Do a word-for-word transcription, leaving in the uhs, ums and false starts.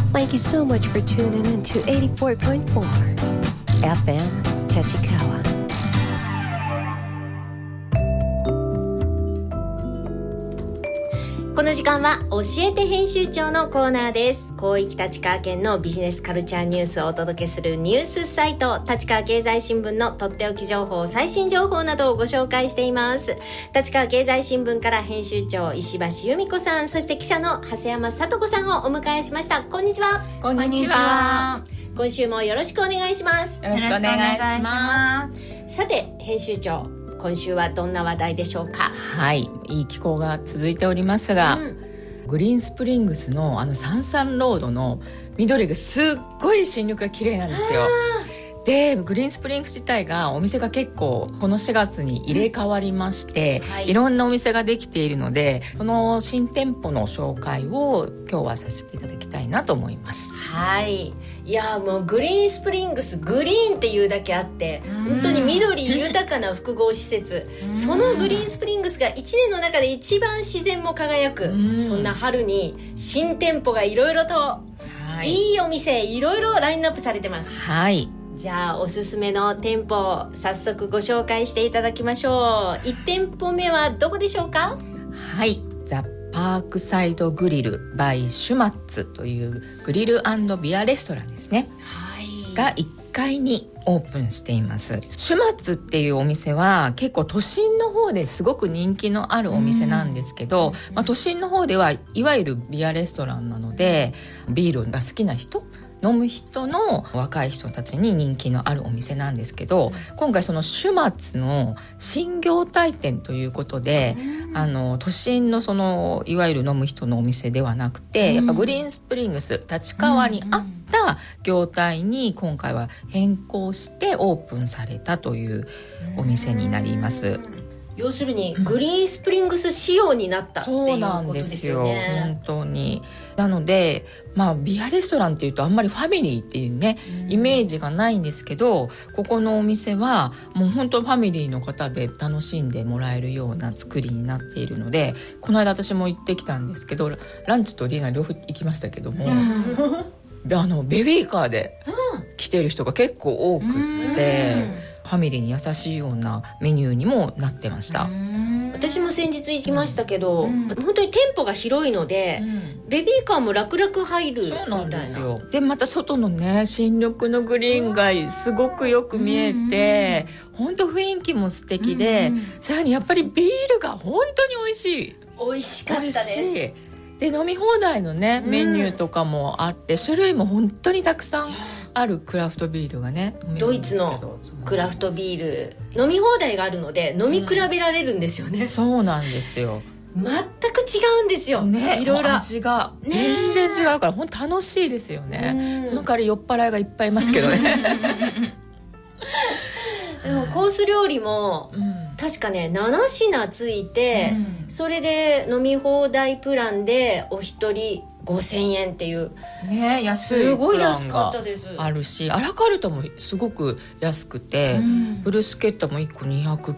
Thank you so much for tuning in to eighty-four point fourエフエム Tachikawa. この時間は教えて編集長のコーナーです。広域立川県のビジネスカルチャーニュースをお届けするニュースサイト立川経済新聞のとっておき情報、最新情報などをご紹介しています。立川経済新聞から編集長石橋由美子さん、そして記者の長谷山聡子さんをお迎えしました。こんにちは。 こんにちは。 今週もよろしくお願いします。 よろしくお願いします。 さて編集長、今週はどんな話題でしょうか。 はい、いい気候が続いておりますが、うん、グリーンスプリングスのあのサンサンロードの緑がすっごい新緑が綺麗なんですよ。でグリーンスプリングス自体がお店が結構このしがつに入れ替わりまして、うんはい、いろんなお店ができているので、その新店舗の紹介を今日はさせていただきたいなと思います。 はい、いやもうグリーンスプリングス、グリーンっていうだけあって本当に緑豊かな複合施設、そのグリーンスプリングスがいちねんの中で一番自然も輝く、そんな春に新店舗がいろいろと、はい、いいお店いろいろラインナップされてます。 はい、 じゃあおすすめの店舗早速ご紹介していただきましょう。いち店舗目はどこでしょうか。 はい、ザ・パークサイドグリル by シュマッツというグリル&ビアレストランですね、はい、がいっかいにオープンしています。シュマッツっていうお店は結構都心の方ですごく人気のあるお店なんですけど、まあ、都心の方ではいわゆるビアレストランなので、ビールが好きな人、飲む人の若い人たちに人気のあるお店なんですけど、今回そのシュマッツの新業態店ということで、あの都心のそのいわゆる飲む人のお店ではなくて、やっぱグリーンスプリングス立川にあった業態に今回は変更してオープンされたというお店になります。 要するにグリーンスプリングス仕様になったっていうことですよね。 そうなんですよ、本当に。なので、まあ、ビアレストランっていうとあんまりファミリーっていうね、イメージがないんですけど、ここのお店はもう本当ファミリーの方で楽しんでもらえるような作りになっているので、この間私も行ってきたんですけど、ランチとディナー両方行きましたけどもあのベビーカーで来てる人が結構多くって、ファミリーに優しいようなメニューにもなってました。 私も先日行きましたけど、うん、本当に店舗が広いので、うん、ベビーカーも楽々入るみたいな。そうなんですよ。 でまた外のね新緑のグリーンがすごくよく見えて、本当雰囲気も素敵で、うんうん、さらにやっぱりビールが本当に美味しい。 美味しかったです。 で飲み放題のねメニューとかもあって、うん、種類も本当にたくさんあるクラフトビールがね、 ドイツのクラフトビール飲み放題があるので飲み比べられるんですよね、 うん、そうなんですよ。 全く違うんですよ、 ね、 いろいろ味が全然違うから本当楽しいですよね。その代わり酔っ払いがいっぱいいますけどねでもコース料理も、うん、確かねなな品ついて、うん、それで飲み放題プランでお一人ごせんえんっていうね、安いすごい安かったです。 あるし、アラカルトもすごく安くて、うん、ブルスケッタもいっこにひゃく